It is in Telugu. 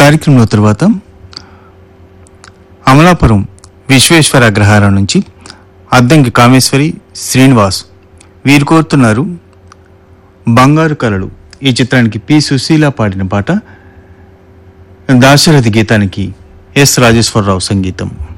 కార్యక్రమంలో తర్వాత అమలాపురం విశ్వేశ్వర అగ్రహారం నుంచి అద్దంకి కామేశ్వరి, శ్రీనివాస్ వీరు కోరుతున్నారు బంగారు కలలు ఈ చిత్రానికి పి సుశీల పాడిన పాట. దాశరథి గీతానికి ఎస్ రాజేశ్వరరావు సంగీతం.